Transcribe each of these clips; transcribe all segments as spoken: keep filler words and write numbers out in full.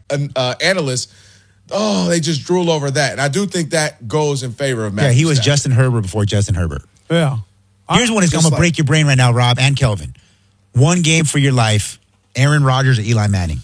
uh, analysts, oh, they just drool over that. And I do think that goes in favor of Matthew Yeah, he was Stafford. Justin Herbert before Justin Herbert. Yeah. Here's one that's going to like, break your brain right now, Rob and Kelvin. One game for your life, Aaron Rodgers or Eli Manning?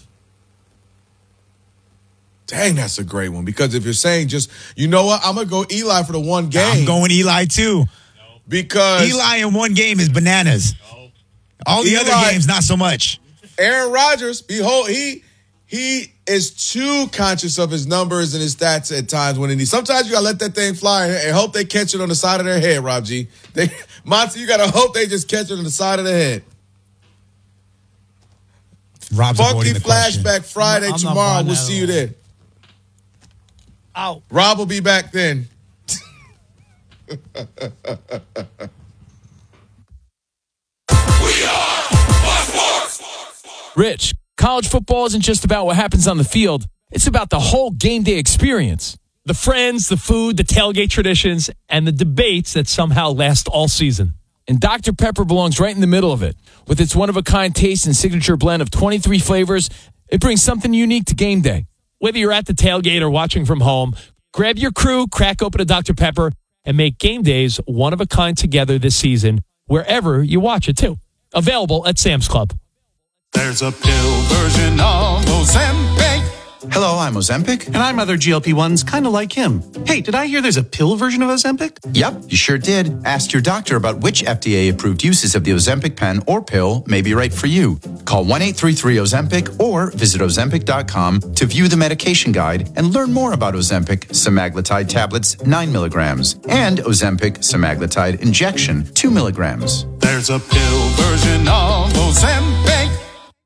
Dang, that's a great one. Because if you're saying just, you know what, I'm going to go Eli for the one game. I'm going Eli, too. Because Eli in one game is bananas. All the Eli, other games, not so much. Aaron Rodgers, behold, he he is too conscious of his numbers and his stats at times when he sometimes you got to let that thing fly and hope they catch it on the side of their head, Rob G. They, Monty, you got to hope they just catch it on the side of the head. Rob's Funky avoiding the question. Flashback Friday I'm not tomorrow. buying We'll that see at you all. there. Out. Rob will be back then. Rich, college football isn't just about what happens on the field. It's about the whole game day experience. The friends, the food, the tailgate traditions, and the debates that somehow last all season. And Doctor Pepper belongs right in the middle of it. With its one-of-a-kind taste and signature blend of twenty-three flavors, it brings something unique to game day. Whether you're at the tailgate or watching from home, grab your crew, crack open a Doctor Pepper, and make game days one-of-a-kind together this season, wherever you watch it, too. Available at Sam's Club. There's a pill version of Ozempic. Hello, I'm Ozempic. And I'm other G L P ones kind of like him. Hey, did I hear there's a pill version of Ozempic? Yep, you sure did. Ask your doctor about which F D A-approved uses of the Ozempic pen or pill may be right for you. Call one eight three three Ozempic or visit Ozempic dot com to view the medication guide and learn more about Ozempic semaglutide tablets, nine milligrams, and Ozempic semaglutide injection, two milligrams. There's a pill version of Ozempic.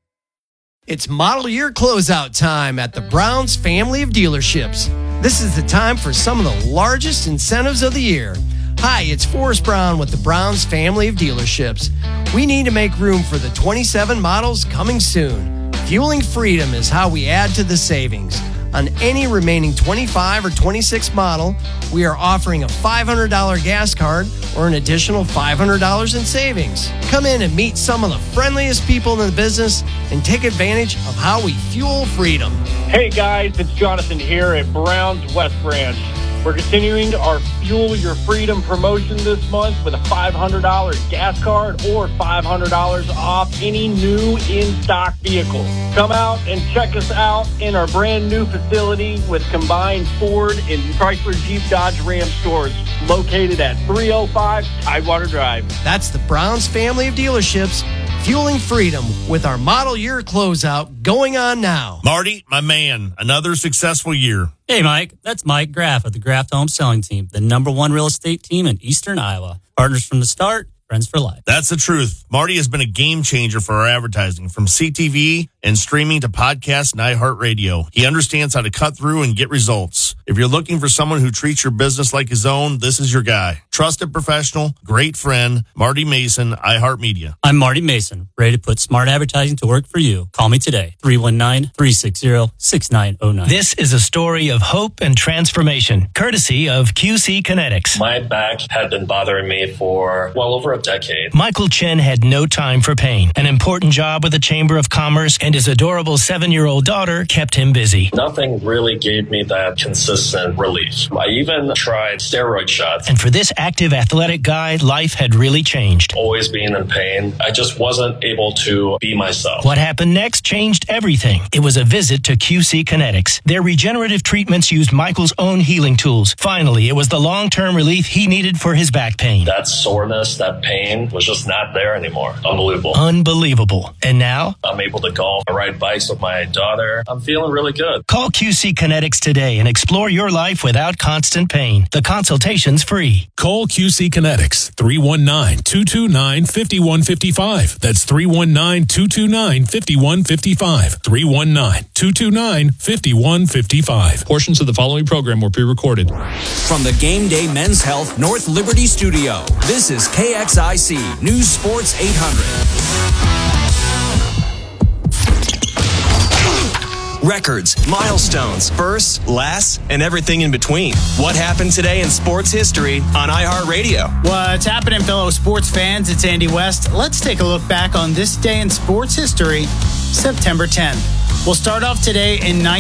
It's model year closeout time at the Browns family of dealerships. This is the time for some of the largest incentives of the year. Hi, it's Forrest Brown with the Browns family of dealerships. We need to make room for the twenty-seven models coming soon. Fueling freedom is how we add to the savings. On any remaining twenty-five or twenty-six model, we are offering a five hundred dollars gas card or an additional five hundred dollars in savings. Come in and meet some of the friendliest people in the business and take advantage of how we fuel freedom. Hey guys, it's Jonathan here at Browns West Branch. We're continuing our Fuel Your Freedom promotion this month with a five hundred dollars gas card or five hundred dollars off any new in-stock vehicle. Come out and check us out in our brand new facility with combined Ford and Chrysler Jeep Dodge Ram stores located at three oh five Tidewater Drive. That's the Browns family of dealerships, fueling freedom with our model year closeout going on now. Marty, my man, another successful year. Hey, Mike, that's Mike Graff of the Graff Home Selling Team, the number one real estate team in Eastern Iowa. Partners from the start, friends for life. That's the truth. Marty has been a game changer for our advertising, from C T V and streaming to podcasts and iHeartRadio. He understands how to cut through and get results. If you're looking for someone who treats your business like his own, this is your guy. Trusted professional, great friend, Marty Mason, iHeartMedia. I'm Marty Mason, ready to put smart advertising to work for you. Call me today, three one nine, three six zero, six nine zero nine. This is a story of hope and transformation, courtesy of Q C Kinetics. My back had been bothering me for well over a decade. Michael Chen had no time for pain. An important job with the Chamber of Commerce and his adorable seven-year-old daughter kept him busy. Nothing really gave me that consistent relief. I even tried steroid shots. And for this active athletic guy, life had really changed. Always being in pain, I just wasn't able to be myself. What happened next changed everything. It was a visit to Q C Kinetics. Their regenerative treatments used Michael's own healing tools. Finally, it was the long-term relief he needed for his back pain. That soreness, that pain was just not there anymore. Unbelievable. Unbelievable. And now? I'm able to golf, ride bikes with my daughter. I'm feeling really good. Call Q C Kinetics today and explore your life without constant pain. The consultation's free. Call Q C Kinetics, three one nine, two two nine, five one five five. That's three one nine, two two nine, five one five five. three one nine, two two nine, five one five five. Portions of the following program were pre-recorded. From the Game Day Men's Health North Liberty Studio, this is K X I C News Sports eight hundred. Records, milestones, firsts, lasts, and everything in between. What happened today in sports history on iHeartRadio? What's happening, fellow sports fans? It's Andy West. Let's take a look back on this day in sports history, September tenth. We'll start off today in